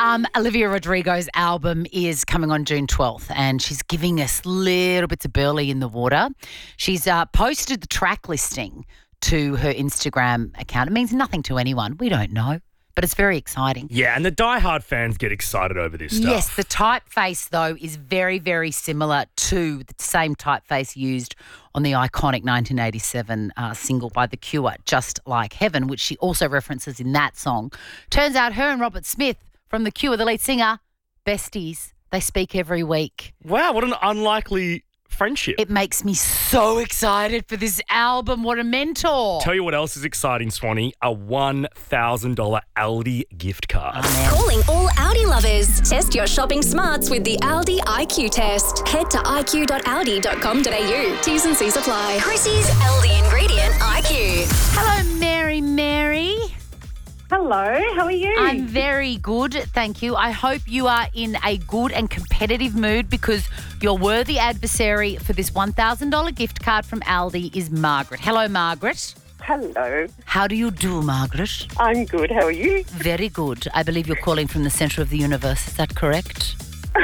Olivia Rodrigo's album is coming on June 12th and she's giving us little bits of burley in the water. She's posted the track listing to her Instagram account. It means nothing to anyone. We don't know, but it's very exciting. Yeah, and the diehard fans get excited over this stuff. Yes, the typeface, though, is very, very similar to the same typeface used on the iconic 1987 single by The Cure, Just Like Heaven, which she also references in that song. Turns out her and Robert Smith from The Cure, the lead singer, besties. They speak every week. Wow, what an unlikely friendship. It makes me so excited for this album. What a mentor. Tell you what else is exciting, Swanee, a $1,000 Aldi gift card. Calling all Audi lovers. Test your shopping smarts with the Aldi IQ test. Head to iq.aldi.com.au. T's and C's apply. Chrissy's Aldi Ingredient IQ. Hello, Mary. Hello, how are you? I'm very good, thank you. I hope you are in a good and competitive mood because your worthy adversary for this $1,000 gift card from Aldi is Margaret. Hello, Margaret. Hello. How do you do, Margaret? I'm good, how are you? Very good. I believe you're calling from the centre of the universe. Is that correct?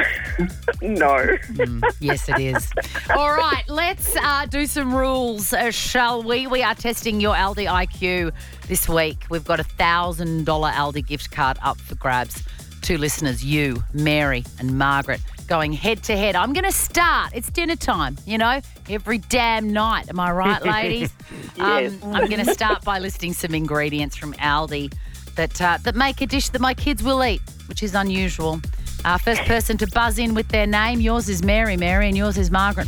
No. Yes, it is. All right, let's do some rules, shall we? We are testing your Aldi IQ this week. We've got a $1,000 Aldi gift card up for grabs. Two listeners, you, Mary and Margaret, going head to head. I'm going to start. It's dinner time, every damn night. Am I right, ladies? Yes. I'm going to start by listing some ingredients from Aldi that make a dish that my kids will eat, which is unusual. First person to buzz in with their name. Yours is Mary, and yours is Margaret.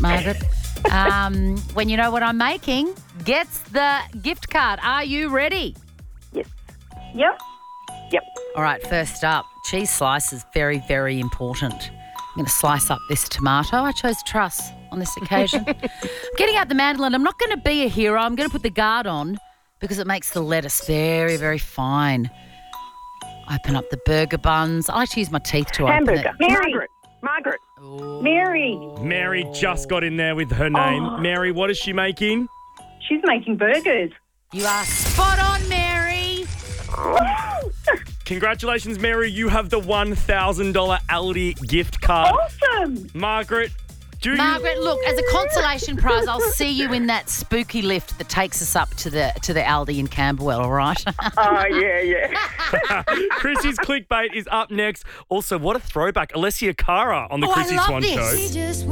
When you know what I'm making, gets the gift card. Are you ready? Yes. Yep. All right, first up, cheese slices, very, very important. I'm going to slice up this tomato. I chose truss on this occasion. I'm getting out the mandolin. I'm not going to be a hero. I'm going to put the guard on because it makes the lettuce very, very fine. Open up the burger buns. I like to use my teeth to Hamburger. open it. Margaret. Ooh. Mary. Mary just got in there with her name. Oh. Mary, what is she making? She's making burgers. You are spot on, Mary. Congratulations, Mary. You have the $1,000 Aldi gift card. Awesome. Margaret, Margaret, look, as a consolation prize, I'll see you in that spooky lift that takes us up to the Aldi in Camberwell, all right? Oh, yeah. Chrissy's clickbait is up next. Also, what a throwback. Alessia Cara on the Chrissy I love Swan this. Show.